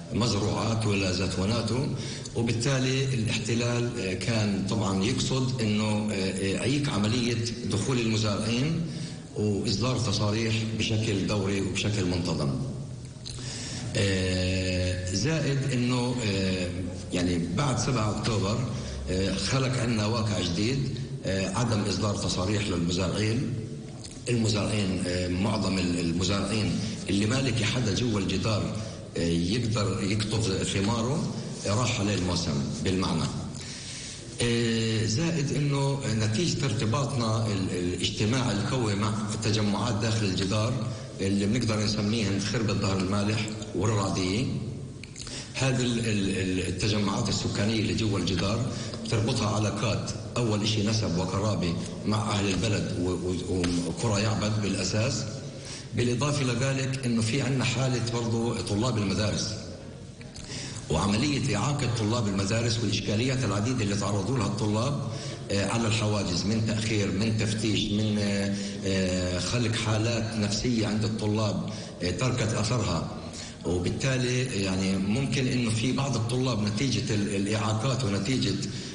مزروعات ولا زيتوناته، وبالتالي الاحتلال كان طبعا يقصد انه يعيق عملية دخول المزارعين وإصدار تصاريح بشكل دوري وبشكل منتظم. زائد انه يعني بعد 7 أكتوبر خلق عنا واقع جديد، عدم إصدار تصاريح للمزارعين. معظم المزارعين اللي مالك حدا جوا الجدار يقدر يقطف ثماره راح عليه الموسم بالمعنى. زائد انه نتيجة ارتباطنا الاجتماعي القوي مع التجمعات داخل الجدار اللي بنقدر نسميهم خربة ظهر المالح والرعدية، هذه التجمعات السكانية اللي جوا الجدار بتربطها علاقات أول إشي نسب وقرابة مع أهل البلد وقرى يعبد بالأساس. بالإضافة لذلك إنه في عنا حالة برضو طلاب المدارس وعملية إعاقة طلاب المدارس والإشكاليات العديدة اللي تعرضوا لها الطلاب على الحواجز، من تأخير، من تفتيش، من خلق حالات نفسية عند الطلاب تركت أثرها. وبالتالي يعني ممكن إنه في بعض الطلاب نتيجة الإعاقات ونتيجة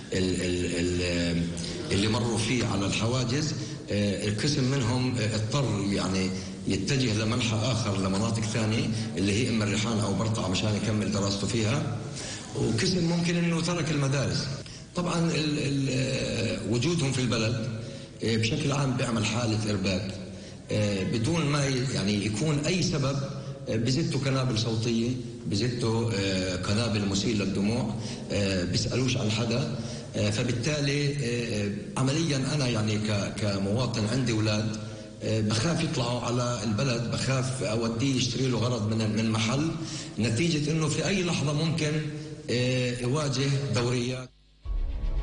اللي مروا فيه على الحواجز، القسم منهم اضطر يعني يتجه لمنحى آخر لمناطق ثانية اللي هي إما الريحان أو برطع مشان يكمل دراسته فيها، وقسم ممكن إنه ترك المدارس. طبعا وجودهم في البلد بشكل عام بيعمل حالة إرباك بدون ما يعني يكون أي سبب. بزتوا قنابل صوتية، بزتوا قنابل مسيلة للدموع، بيسألوش عن حدا. فبالتالي عمليا أنا يعني كمواطن عندي أولاد بخاف يطلعوا على البلد، بخاف أوديه يشتري له غرض من محل، نتيجة إنه في أي لحظة ممكن يواجه دوريات.